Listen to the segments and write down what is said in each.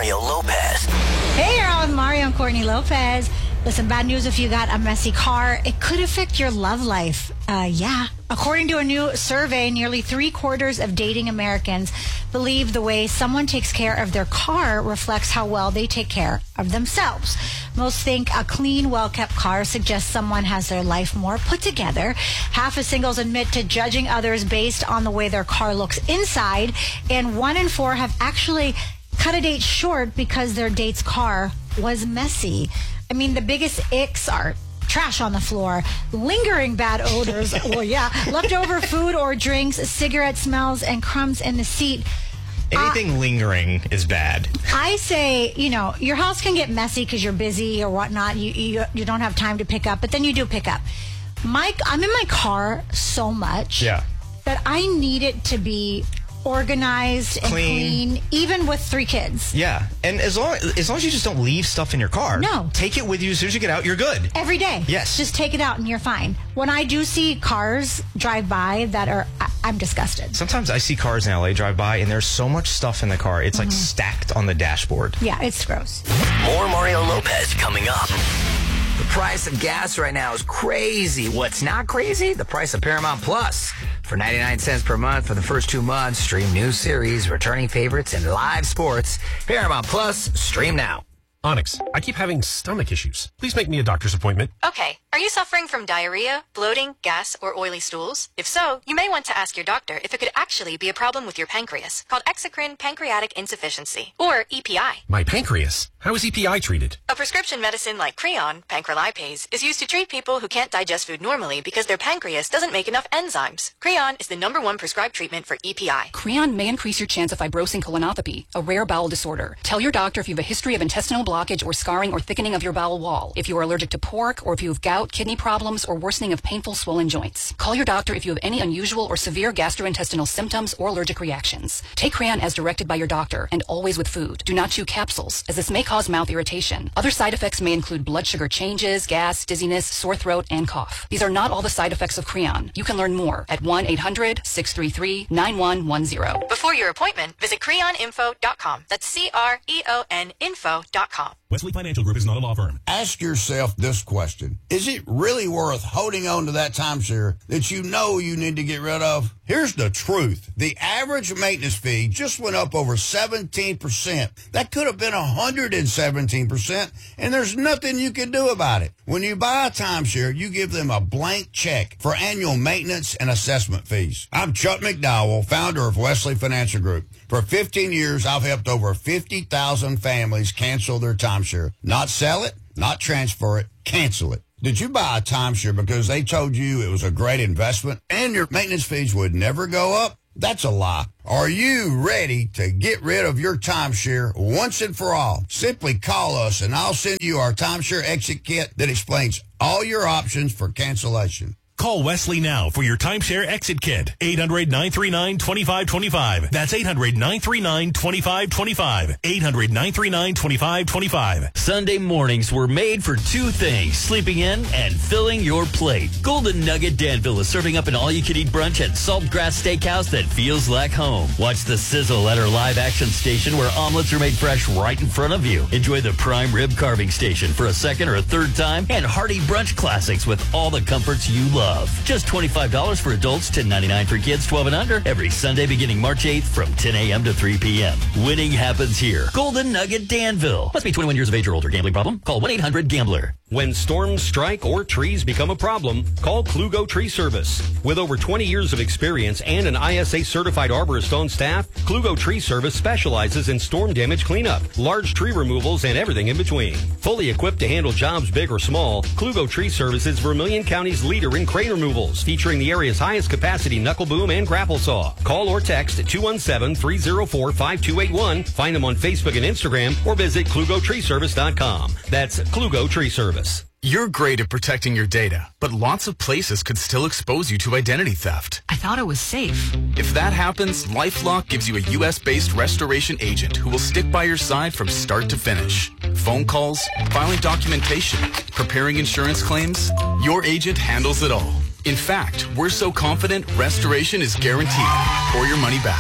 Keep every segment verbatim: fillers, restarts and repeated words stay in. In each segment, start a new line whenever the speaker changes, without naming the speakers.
Mario Lopez.
Hey, you're on with Mario and Courtney Lopez. Listen, bad news if you got a messy car. It could affect your love life. Uh, yeah. According to a new survey, nearly three quarters of dating Americans believe the way someone takes care of their car reflects how well they take care of themselves. Most think a clean, well-kept car suggests someone has their life more put together. Half of singles admit to judging others based on the way their car looks inside, and one in four have actually cut a date short because their date's car was messy. I mean, the biggest icks are trash on the floor, lingering bad odors, well, yeah, leftover food or drinks, cigarette smells, and crumbs in the seat.
Anything uh, lingering is bad.
I say, you know, your house can get messy because you're busy or whatnot. You, you you don't have time to pick up, but then you do pick up. Mike, I'm in my car so much
yeah.
that I need it to be organized and clean. clean, even with three kids.
Yeah, and as long as long as you just don't leave stuff in your car.
No.
Take it with you as soon as you get out, you're good.
Every day.
Yes.
Just take it out and you're fine. When I do see cars drive by that are, I, I'm disgusted.
Sometimes I see cars in L A drive by and there's so much stuff in the car. It's mm-hmm. like stacked on the dashboard.
Yeah, it's gross.
More Mario Lopez coming up.
The price of gas right now is crazy. What's not crazy? The price of Paramount Plus. For ninety-nine cents per month for the first two months, stream new series, returning favorites, and live sports. Paramount Plus, stream now.
Onyx, I keep having stomach issues. Please make me a doctor's appointment.
Okay. Are you suffering from diarrhea, bloating, gas, or oily stools? If so, you may want to ask your doctor if it could actually be a problem with your pancreas, called exocrine pancreatic insufficiency, or E P I.
My pancreas? How is E P I treated?
A prescription medicine like Creon, pancrelipase, is used to treat people who can't digest food normally because their pancreas doesn't make enough enzymes. Creon is the number one prescribed treatment for E P I.
Creon may increase your chance of fibrosing colonopathy, a rare bowel disorder. Tell your doctor if you have a history of intestinal blockage or scarring or thickening of your bowel wall, if you are allergic to pork, or if you have gout, kidney problems, or worsening of painful swollen joints. Call your doctor if you have any unusual or severe gastrointestinal symptoms or allergic reactions. Take Creon as directed by your doctor, and always with food. Do not chew capsules, as this may cause mouth irritation. Other side effects may include blood sugar changes, gas, dizziness, sore throat, and cough. These are not all the side effects of Creon. You can learn more at one eight hundred six three three nine one one zero.
Before your appointment, visit creon info dot com. That's C R E O N info dot com.
Wesley Financial Group is not a law firm. Ask yourself this question. Is it really worth holding on to that timeshare that you know you need to get rid of? Here's the truth. The average maintenance fee just went up over seventeen percent. That could have been one hundred seventeen percent, and there's nothing you can do about it. When you buy a timeshare, you give them a blank check for annual maintenance and assessment fees. I'm Chuck McDowell, founder of Wesley Financial Group. For fifteen years, I've helped over fifty thousand families cancel their timeshare. Not sell it, not transfer it, cancel it. Did you buy a timeshare because they told you it was a great investment and your maintenance fees would never go up? That's a lie. Are you ready to get rid of your timeshare once and for all? Simply call us and I'll send you our timeshare exit kit that explains all your options for cancellation.
Call Wesley now for your timeshare exit kit. eight hundred nine three nine two five two five. That's eight hundred nine three nine two five two five. eight hundred nine three nine two five two five.
Sunday mornings were made for two things, sleeping in and filling your plate. Golden Nugget Danville is serving up an all-you-can-eat brunch at Saltgrass Steakhouse that feels like home. Watch the sizzle at our live-action station where omelets are made fresh right in front of you. Enjoy the prime rib carving station for a second or a third time, and hearty brunch classics with all the comforts you love. Just twenty-five dollars for adults, ten ninety-nine for kids twelve and under, every Sunday beginning March eighth from ten a.m. to three p.m. Winning happens here. Golden Nugget Danville. Must be twenty-one years of age or older. Gambling problem? Call one eight hundred gambler.
When storms strike or trees become a problem, call Klugo Tree Service. With over twenty years of experience and an I S A-certified arborist on staff, Klugo Tree Service specializes in storm damage cleanup, large tree removals, and everything in between. Fully equipped to handle jobs big or small, Klugo Tree Service is Vermilion County's leader in crane removals, featuring the area's highest capacity knuckle boom and grapple saw. Call or text two one seven, three oh four, five two eight one. Find them on Facebook and Instagram or visit klugo tree service dot com. That's Klugo Tree Service.
You're great at protecting your data, but lots of places could still expose you to identity theft.
I thought it was safe.
If that happens, LifeLock gives you a U S-based restoration agent who will stick by your side from start to finish. Phone calls, filing documentation, preparing insurance claims, your agent handles it all. In fact, we're so confident restoration is guaranteed or your money back.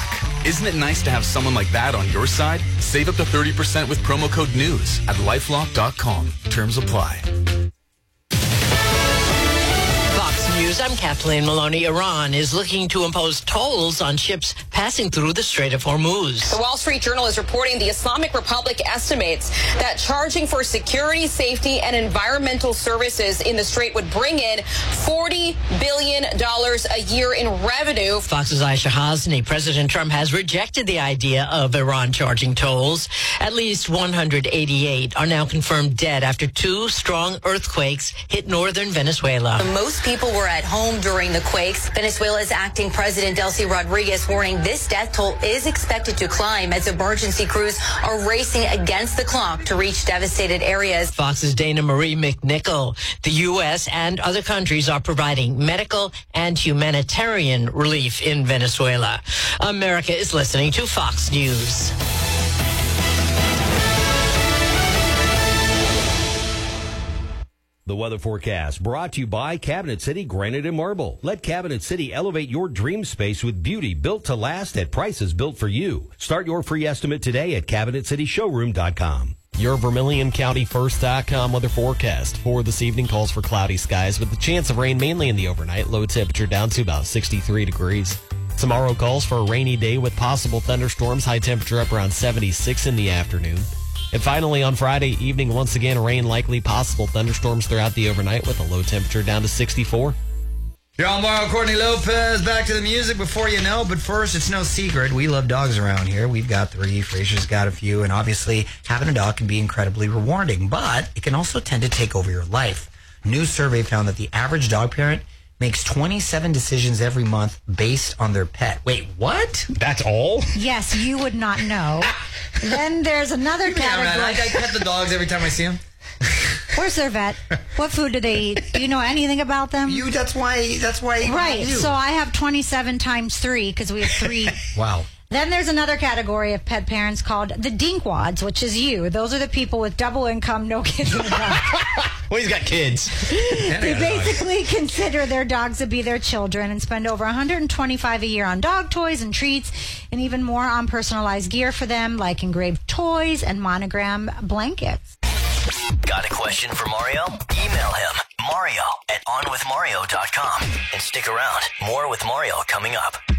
Isn't it nice to have someone like that on your side? Save up to thirty percent with promo code NEWS at lifelock dot com. Terms apply.
News, I'm Kathleen Maloney. Iran is looking to impose tolls on ships passing through the Strait of Hormuz.
The Wall Street Journal is reporting the Islamic Republic estimates that charging for security, safety, and environmental services in the strait would bring in forty billion dollars a year in revenue.
Fox's Aisha Hasni. President Trump has rejected the idea of Iran charging tolls. At least one hundred eighty-eight are now confirmed dead after two strong earthquakes hit northern Venezuela.
Most people were at home during the quakes. Venezuela's acting president, Delcy Rodriguez, warning this death toll is expected to climb as emergency crews are racing against the clock to reach devastated areas.
Fox's Dana Marie McNichol. The U S and other countries are providing medical and humanitarian relief in Venezuela. America is listening to Fox News.
The weather forecast brought to you by Cabinet City Granite and Marble. Let Cabinet City elevate your dream space with beauty built to last at prices built for you. Start your free estimate today at cabinet city showroom dot com.
Your Vermilion County First dot com weather forecast for this evening calls for cloudy skies with the chance of rain mainly in the overnight. Low temperature down to about sixty-three degrees. Tomorrow calls for a rainy day with possible thunderstorms. High temperature up around seventy-six in the afternoon. And finally, on Friday evening, once again, rain likely, possible thunderstorms throughout the overnight with a low temperature down to sixty-four.
You're on Mario Courtney Lopez. Back to the music before you know. But first, it's no secret. We love dogs around here. We've got three. Fraser's got a few. And obviously, having a dog can be incredibly rewarding. But it can also tend to take over your life. A new survey found that the average dog parent makes twenty-seven decisions every month based on their pet. Wait, what?
That's all?
Yes, you would not know. Then there's another category.
Yeah, man, I, I pet the dogs every time I see them.
Where's their vet? What food do they eat? Do you know anything about them?
You. That's why. That's why.
Right.
You.
So I have twenty-seven times three because we have three.
Wow.
Then there's another category of pet parents called the dinkwads, which is you. Those are the people with double income, no kids in the dog.
Well, he's got kids.
They basically consider their dogs to be their children and spend over one hundred twenty-five dollars a year on dog toys and treats and even more on personalized gear for them, like engraved toys and monogram blankets.
Got a question for Mario? Email him, Mario at on with mario dot com. And stick around. More with Mario coming up.